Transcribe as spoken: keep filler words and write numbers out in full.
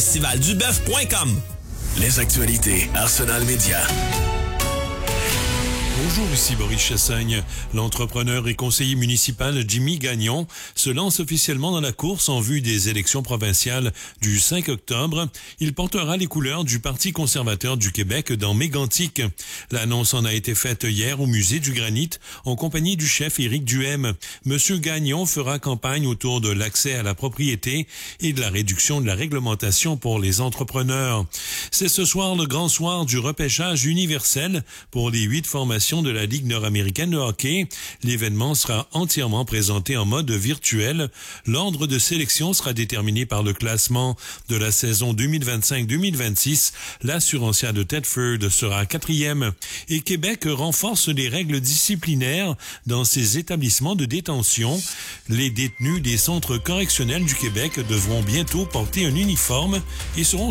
festival du bœuf point com. Les actualités Arsenal Média. Bonjour, ici Boris Chassagne. L'entrepreneur et conseiller municipal Jimmy Gagnon se lance officiellement dans la course en vue des élections provinciales du cinq octobre. Il portera les couleurs du Parti conservateur du Québec dans Mégantic. L'annonce en a été faite hier au Musée du Granit en compagnie du chef Éric Duhem. Monsieur Gagnon fera campagne autour de l'accès à la propriété et de la réduction de la réglementation pour les entrepreneurs. C'est ce soir le grand soir du repêchage universel pour les huit formations de la Ligue nord-américaine de hockey. L'événement sera entièrement présenté en mode virtuel. L'ordre de sélection sera déterminé par le classement de la saison deux mille vingt-cinq deux mille vingt-six. L'Assurantia de Thetford sera quatrième. Et Québec renforce les règles disciplinaires dans ses établissements de détention. Les détenus des centres correctionnels du Québec devront bientôt porter un uniforme et seront